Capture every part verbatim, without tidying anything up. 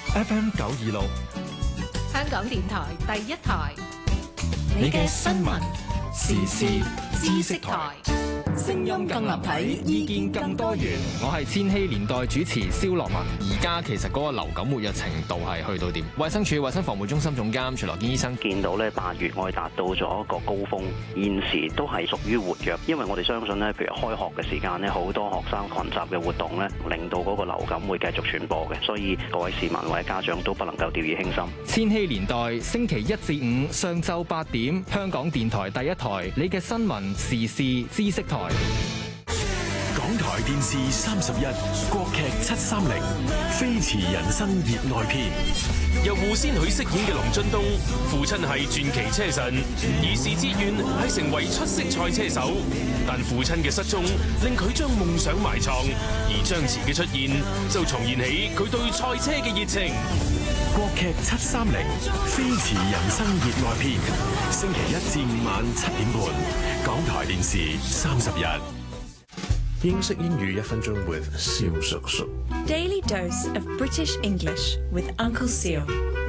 F M 九二六， 香港電台第一台， 你嘅新聞時事知識台。 聲音更立體，意見更多元。 我係千禧年代主持蕭樂文。而家其實嗰個流感活躍程度係去到點？衛生署衛生防護中心總監徐樂堅醫生見到咧，八月我哋達到咗一個高峰，現時都係屬於活躍，因為我哋相信咧，譬如開學嘅時間咧，好多學生群集嘅活動咧，令到嗰個流感會繼續傳播嘅，所以各位市民或者家長都不能夠掉以輕心。 千禧年代星期一至五上晝八點，香港電台第一台，你嘅新聞時事知識台。 港台電視三十一，國劇七三零，飛馳人生熱愛篇。 由胡先煦飾演嘅龍俊東，父親係傳奇車神，兒時志願係成為出色賽車手，但父親嘅失蹤令佢將夢想埋藏，而張弛嘅出現就重燃起佢對賽車嘅熱情。 國劇七三零，飛馳人生熱愛篇，星期一至五晚七點半，港台電視三十一。 英式英語一分鐘 with 蕭叔叔。 Daily dose of British English with Uncle Seal。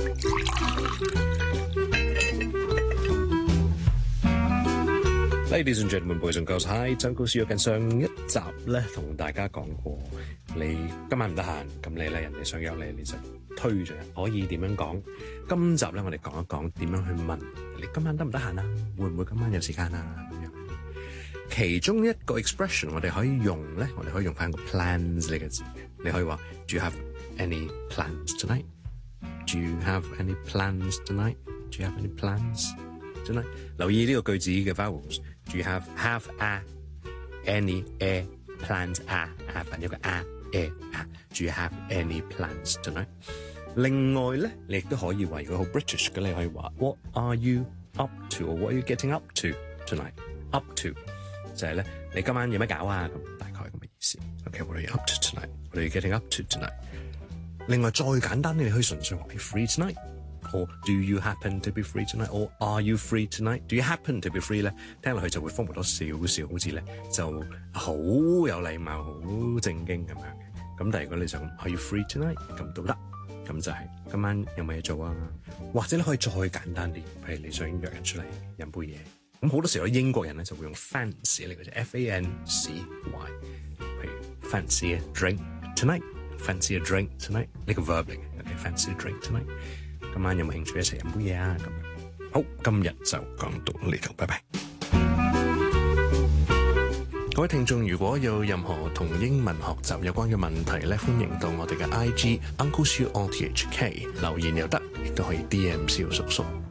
Ladies and gentlemen, boys and girls, hi， 周高少。近上一集咧，同大家講過，你今晚唔得閒，咁你咧人哋想約你，你就推咗人，可以點樣講？今集咧，我哋講一講點樣去問你今晚得唔得閒啊？會唔會今晚有時間啊？咁樣。其中一個 expression 我哋可以用咧，我哋可以用翻個 plans 呢個字。你可以話 Do you have any plans tonight? Do you have any plans tonight? Do you have any plans tonight? 留意呢個句子嘅 vowels。Do you have have a any a plans a a 反一個 a a a Do you have any plans tonight? 另外咧，你亦都可以話如果好 British 嘅，你可以話 What are you up to? Or what are you getting up to tonight? Up to就係咧，你今晚有咩搞啊？咁大概咁嘅意思。OK，what are you up to tonight? What are you getting up to tonight? 另外再簡單啲，你可以純粹話 Are you free tonight? Or do you happen to be free tonight? Or are you free tonight? Do you happen to be free 咧？聽落去就會豐富多少少，好似咧就好有禮貌、好正經咁樣嘅。咁但係如果你就 Are you free tonight? 咁都得。咁就係今晚有冇嘢做啊？或者你可以再簡單啲，譬如你想約人出嚟飲杯嘢。咁好多時候英國人咧就會用 fancy 嚟嘅啫 ，F A N C Y， 譬如 fancy a drink tonight，fancy a drink tonight 呢個 verb 嚟嘅 ，OK，fancy a drink tonight， 今晚有冇興趣一齊飲杯嘢啊？咁好，今日就講到呢度，拜拜。各位聽眾，如果有任何同英文學習有關嘅問題咧，歡迎到我哋嘅 I G Uncle Siu O T H K 留言又得，亦都可以 D M 蕭叔叔。